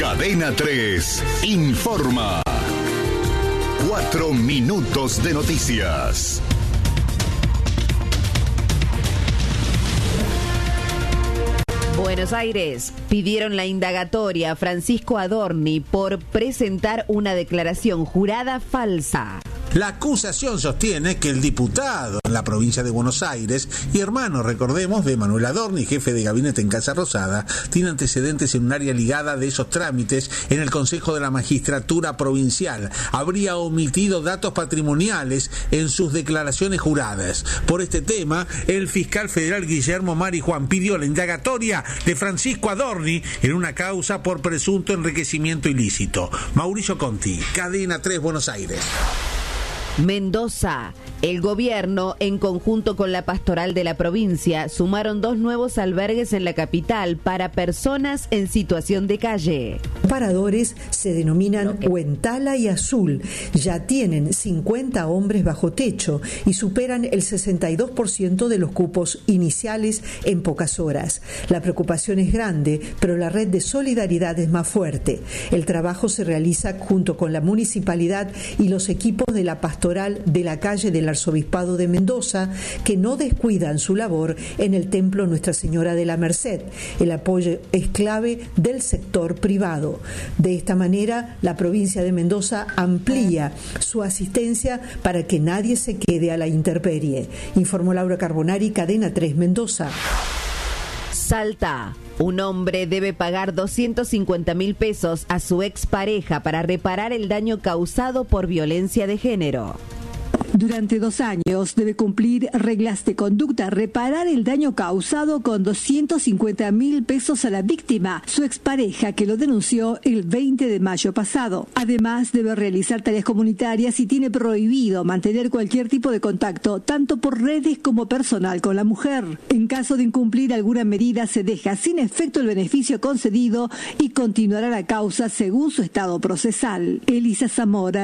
Cadena 3 informa. 4 minutos de noticias. Buenos Aires pidieron la indagatoria a Francisco Adorni por presentar una declaración jurada falsa. La acusación sostiene que el diputado en la provincia de Buenos Aires y hermano, recordemos, de Manuel Adorni, jefe de gabinete en Casa Rosada, tiene antecedentes en un área ligada de esos trámites en el Consejo de la Magistratura Provincial. Habría omitido datos patrimoniales en sus declaraciones juradas. Por este tema, el fiscal federal Guillermo Marijuán pidió la indagatoria de Francisco Adorni en una causa por presunto enriquecimiento ilícito. Mauricio Conti, Cadena 3, Buenos Aires. Mendoza. El gobierno, en conjunto con la pastoral de la provincia, sumaron 2 nuevos albergues en la capital para personas en situación de calle. Paradores se denominan Huentala y Azul. Ya tienen 50 hombres bajo techo y superan el 62% de los cupos iniciales en pocas horas. La preocupación es grande, pero la red de solidaridad es más fuerte. El trabajo se realiza junto con la municipalidad y los equipos de la pastoral de la calle del Arzobispado de Mendoza, que no descuidan su labor en el templo Nuestra Señora de la Merced. El apoyo es clave del sector privado. De esta manera, la provincia de Mendoza amplía su asistencia para que nadie se quede a la intemperie. Informó Laura Carbonari, Cadena 3, Mendoza. Salta. Un hombre debe pagar 250.000 pesos a su expareja para reparar el daño causado por violencia de género. Durante 2 años debe cumplir reglas de conducta, reparar el daño causado con 250.000 pesos a la víctima, su expareja, que lo denunció el 20 de mayo pasado. Además, debe realizar tareas comunitarias y tiene prohibido mantener cualquier tipo de contacto, tanto por redes como personal, con la mujer. En caso de incumplir alguna medida, se deja sin efecto el beneficio concedido y continuará la causa según su estado procesal. Elisa Zamora,